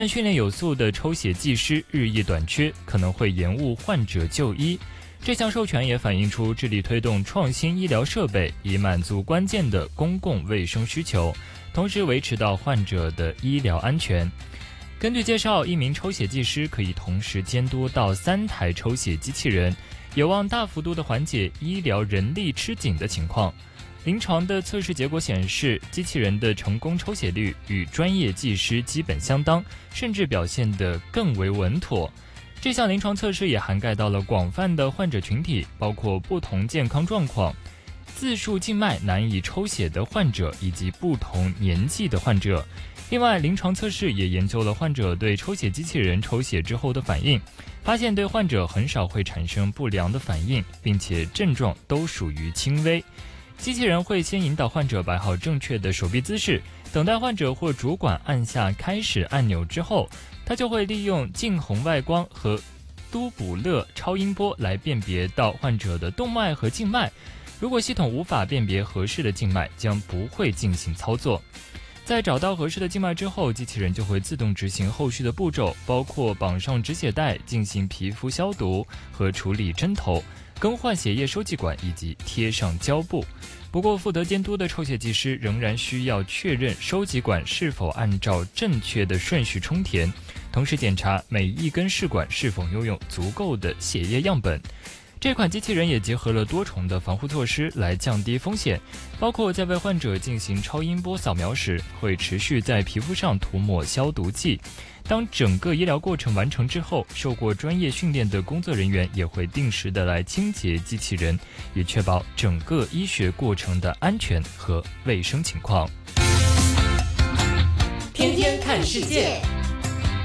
训练有素的抽血技师日益短缺，可能会延误患者就医。这项授权也反映出致力推动创新医疗设备，以满足关键的公共卫生需求，同时维持到患者的医疗安全。根据介绍，一名抽血技师可以同时监督到3台抽血机器人，有望大幅度地缓解医疗人力吃紧的情况。临床的测试结果显示，机器人的成功抽血率与专业技师基本相当，甚至表现得更为稳妥。这项临床测试也涵盖到了广泛的患者群体，包括不同健康状况、自述静脉难以抽血的患者以及不同年纪的患者。另外，临床测试也研究了患者对抽血机器人抽血之后的反应，发现对患者很少会产生不良的反应，并且症状都属于轻微。机器人会先引导患者摆好正确的手臂姿势，等待患者或主管按下开始按钮之后，它就会利用近红外光和都卜勒超音波来辨别到患者的动脉和静脉。如果系统无法辨别合适的静脉，将不会进行操作。在找到合适的静脉之后，机器人就会自动执行后续的步骤，包括绑上止血带、进行皮肤消毒和处理针头、更换血液收集管以及贴上胶布。不过，负责监督的抽血技师仍然需要确认收集管是否按照正确的顺序充填，同时检查每一根试管是否拥有足够的血液样本。这款机器人也结合了多重的防护措施来降低风险，包括在为患者进行超音波扫描时，会持续在皮肤上涂抹消毒剂。当整个医疗过程完成之后，受过专业训练的工作人员也会定时的来清洁机器人，以确保整个医学过程的安全和卫生情况。 天天看世界。